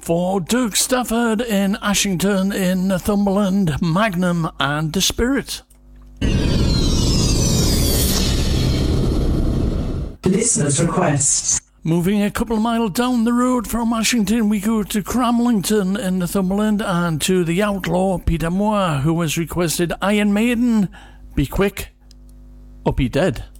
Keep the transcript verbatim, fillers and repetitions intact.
For Dirk Stafford in Ashington in Northumberland, Magnum and The Spirit. Listener's request. Moving a couple of miles down the road from Ashington, we go to Cramlington in Northumberland and to the outlaw Peter Moore, who has requested Iron Maiden, Be Quick or Be Dead.